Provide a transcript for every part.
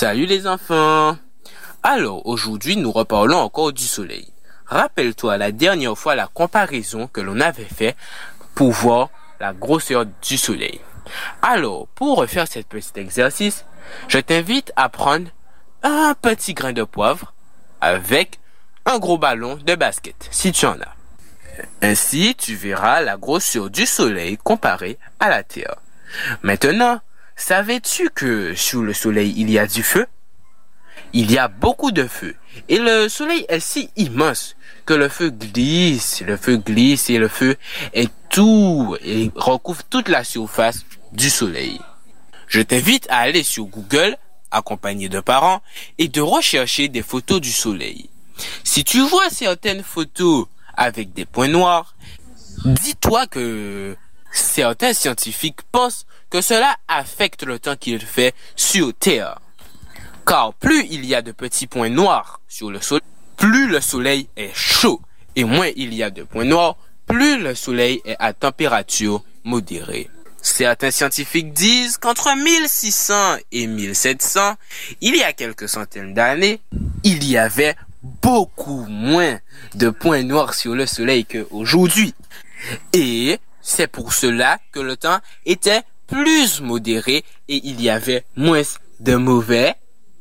Salut les enfants! Alors, aujourd'hui, nous reparlons encore du soleil. Rappelle-toi la dernière fois la comparaison que l'on avait fait pour voir la grosseur du soleil. Alors, pour refaire cet petit exercice, je t'invite à prendre un petit grain de poivre avec un gros ballon de basket, si tu en as. Ainsi, tu verras la grosseur du soleil comparée à la Terre. Maintenant, savais-tu que sous le soleil il y a du feu? Il y a beaucoup de feu et le soleil est si immense que le feu glisse et le feu est tout et recouvre toute la surface du soleil. Je t'invite à aller sur Google, accompagné de parents, et de rechercher des photos du soleil. Si tu vois certaines photos avec des points noirs, dis-toi que certains scientifiques pensent que cela affecte le temps qu'il fait sur Terre. Car plus il y a de petits points noirs sur le soleil, plus le soleil est chaud. Et moins il y a de points noirs, plus le soleil est à température modérée. Certains scientifiques disent qu'entre 1600 et 1700, il y a quelques centaines d'années, il y avait beaucoup moins de points noirs sur le soleil qu'aujourd'hui. Et c'est pour cela que le temps était plus modéré et il y avait moins de mauvais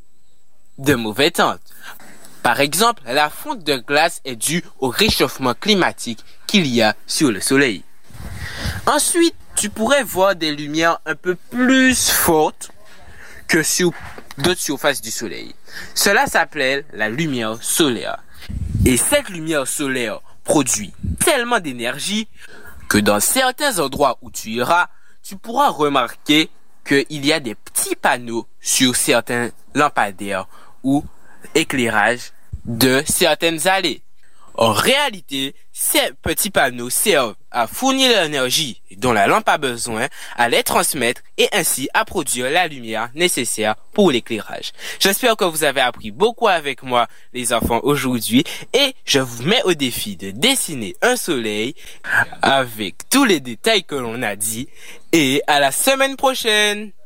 temps. Par exemple, la fonte de glace est due au réchauffement climatique qu'il y a sur le soleil. Ensuite, tu pourrais voir des lumières un peu plus fortes que sur d'autres surfaces du soleil. Cela s'appelle la lumière solaire. Et cette lumière solaire produit tellement d'énergie que dans certains endroits où tu iras, tu pourras remarquer qu'il y a des petits panneaux sur certains lampadaires ou éclairages de certaines allées. En réalité, ces petits panneaux servent à fournir l'énergie dont la lampe a besoin, à les transmettre et ainsi à produire la lumière nécessaire pour l'éclairage. J'espère que vous avez appris beaucoup avec moi, les enfants, aujourd'hui, et je vous mets au défi de dessiner un soleil avec tous les détails que l'on a dit, et à la semaine prochaine!